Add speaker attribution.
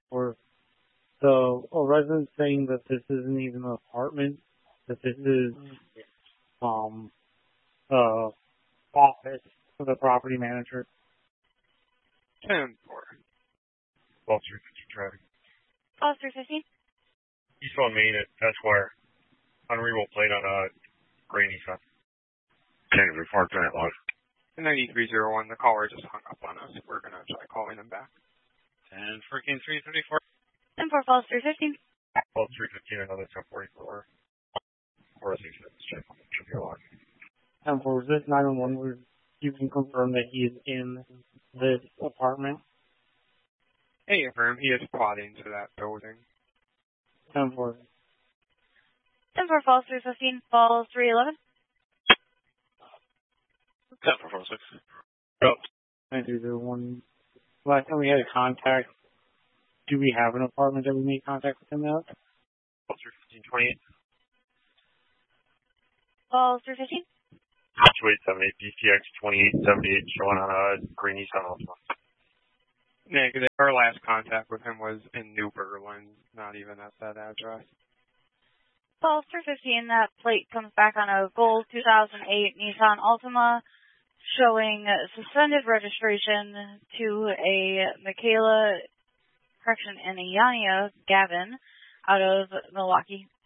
Speaker 1: Or so a resident saying that this isn't even an apartment, that this is the office of the property manager.
Speaker 2: 10-4.
Speaker 3: Foster 15 traffic.
Speaker 4: Foster 15.
Speaker 3: East on Main at Esquire. Unreadable plate on gray Nissan.
Speaker 5: 10-4, Planet Lodge.
Speaker 2: 9301, the caller just hung up on us. We're going to try calling him back.
Speaker 3: 10 freaking 334.
Speaker 4: 10-4, Foster 15.
Speaker 3: Foster 15, another 1044. 466, check. Should be a lot.
Speaker 1: And for this 911, where you can confirm that he is in this apartment.
Speaker 2: Hey, affirm, he is plotting to that building.
Speaker 1: 10-4.
Speaker 4: 10-4, Foster 15, Falls 311.
Speaker 5: 10-4, 46.
Speaker 3: Oh.
Speaker 1: 9301. Last time we had a contact, do we have an apartment that we made contact with him at?
Speaker 3: Foster 1528.
Speaker 4: Falls 315.
Speaker 3: 2878, BCX 2878, showing on green Nissan Altima.
Speaker 2: Yeah, our last contact with him was in New Berlin, not even at that address.
Speaker 4: Falls 315, that plate comes back on a gold 2008 Nissan Altima, showing suspended registration to a and a Yania Gavin out of Milwaukee.